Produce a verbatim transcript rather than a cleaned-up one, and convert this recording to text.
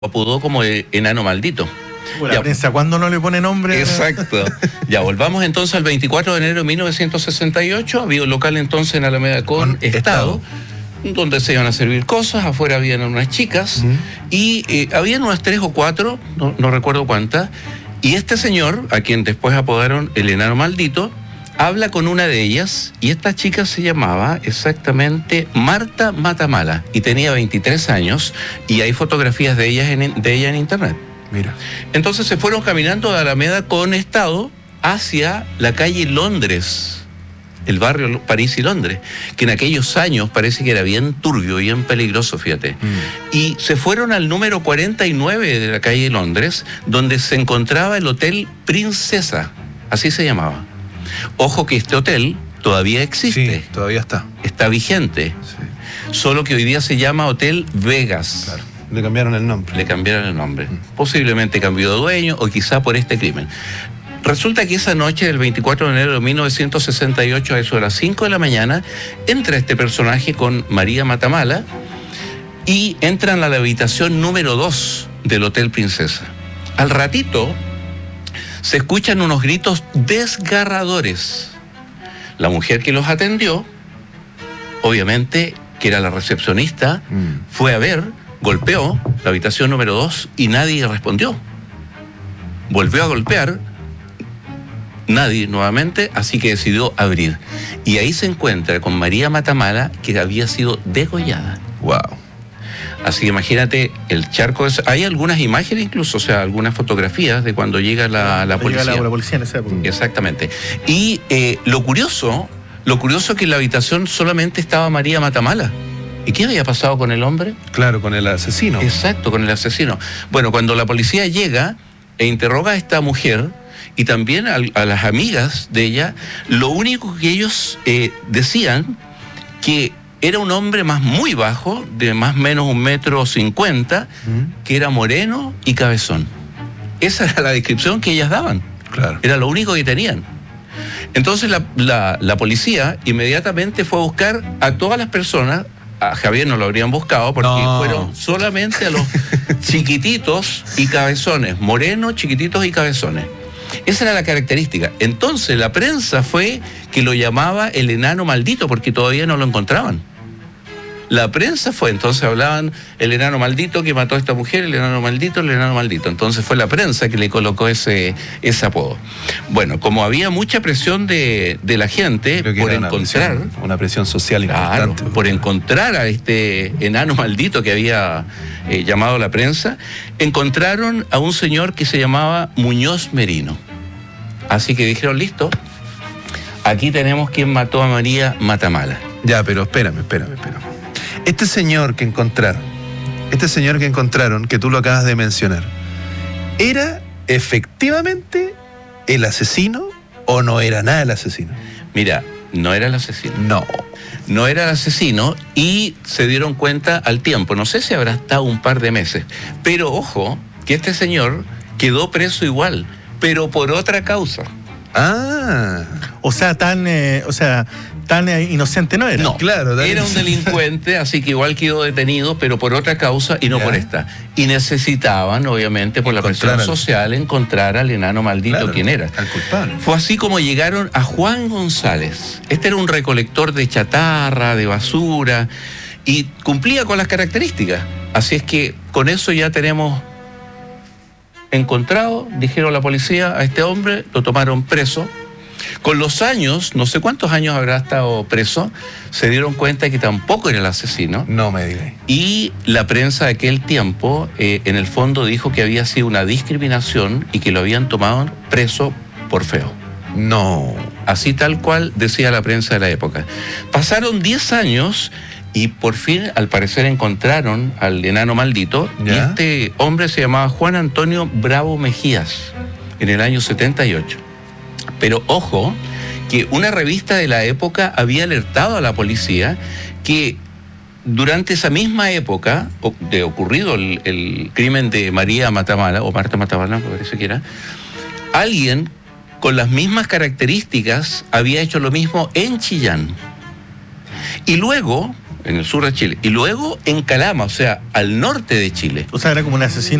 apodó como el enano maldito. Bueno, la prensa, ¿cuándo no le pone nombre? Exacto. Ya, volvamos entonces al veinticuatro de enero de mil novecientos sesenta y ocho. Había un local entonces en Alameda con, con Estado, Estado, donde se iban a servir cosas. Afuera habían unas chicas uh-huh. y eh, habían unas tres o cuatro, no, no recuerdo cuántas. Y este señor, a quien después apodaron el enano maldito, habla con una de ellas y esta chica se llamaba exactamente Marta Matamala y tenía veintitrés años y hay fotografías de, ellas en, de ella en internet. Mira. Entonces se fueron caminando de Alameda con Estado hacia la calle Londres, el barrio París y Londres, que en aquellos años parece que era bien turbio, bien peligroso, fíjate. Mm. Y se fueron al número cuarenta y nueve de la calle Londres, donde se encontraba el Hotel Princesa, así se llamaba. Ojo que este hotel todavía existe. Sí, todavía está. Está vigente. Sí. Solo que hoy día se llama Hotel Vegas. Claro. Le cambiaron el nombre. Le cambiaron el nombre. Mm. Posiblemente cambió de dueño o quizá por este crimen. Resulta que esa noche del veinticuatro de enero de mil novecientos sesenta y ocho, a eso de las cinco de la mañana, entra este personaje con María Matamala y entran a la habitación número dos del Hotel Princesa. Al ratito se escuchan unos gritos desgarradores. La mujer que los atendió, obviamente que era la recepcionista, mm. fue a ver, golpeó la habitación número dos y nadie respondió. Volvió a golpear, nadie nuevamente, así que decidió abrir. Y ahí se encuentra con María Matamala, que había sido degollada. Wow. Así que imagínate el charco. De... Hay algunas imágenes incluso, o sea, algunas fotografías de cuando llega la, la policía. Llega la, la policía en esa época. Exactamente. Y eh, lo curioso, lo curioso es que en la habitación solamente estaba María Matamala. ¿Y qué había pasado con el hombre? Claro, con el asesino. Exacto, con el asesino. Bueno, cuando la policía llega e interroga a esta mujer y también a, a las amigas de ella, lo único que ellos eh, decían que era un hombre más muy bajo, de más o menos un metro cincuenta, ¿Mm? que era moreno y cabezón. Esa era la descripción que ellas daban. Claro. Era lo único que tenían. Entonces la, la, la policía inmediatamente fue a buscar a todas las personas. A Javier no lo habrían buscado porque no. fueron solamente a los chiquititos y cabezones, morenos, chiquititos y cabezones. Esa era la característica. Entonces la prensa fue que lo llamaba el enano maldito porque todavía no lo encontraban. La prensa fue, entonces hablaban el enano maldito que mató a esta mujer, el enano maldito, el enano maldito. Entonces fue la prensa que le colocó ese, ese apodo. Bueno, como había mucha presión de, de la gente por una encontrar... Presión, una presión social importante. Claro, por encontrar a este enano maldito que había eh, llamado la prensa, encontraron a un señor que se llamaba Muñoz Merino. Así que dijeron, listo, aquí tenemos quien mató a María Matamala. Ya, pero espérame, espérame, espérame. Este señor que encontraron, este señor que encontraron, que tú lo acabas de mencionar, ¿era efectivamente el asesino o no era nada el asesino? Mira, no era el asesino. No. No era el asesino y se dieron cuenta al tiempo. No sé si habrá estado un par de meses. Pero ojo, que este señor quedó preso igual, pero por otra causa. Ah. O sea, tan, eh, o sea, tan eh, inocente no era. No, claro, era un delincuente, así que igual quedó detenido, pero por otra causa y no ¿Ya? por esta. Y necesitaban, obviamente, por la presión al... social, encontrar al enano maldito, claro, quién era. Al culpable. Fue así como llegaron a Juan González. Este era un recolector de chatarra, de basura, y cumplía con las características. Así es que con eso ya tenemos encontrado, dijeron la policía, a este hombre, lo tomaron preso. Con los años, no sé cuántos años habrá estado preso, se dieron cuenta de que tampoco era el asesino. No me digas. Y la prensa de aquel tiempo, eh, en el fondo, dijo que había sido una discriminación y que lo habían tomado preso por feo. No. Así tal cual decía la prensa de la época. Pasaron diez años y por fin, al parecer, encontraron al enano maldito. ¿Ya? Y este hombre se llamaba Juan Antonio Bravo Mejías, en el año setenta y ocho. Pero ojo, que una revista de la época había alertado a la policía que durante esa misma época de ocurrido el, el crimen de María Matamala, o Marta Matamala, me parece que era, alguien con las mismas características había hecho lo mismo en Chillán. Y luego, en el sur de Chile. Y luego en Calama, o sea, al norte de Chile. O sea, era como un asesino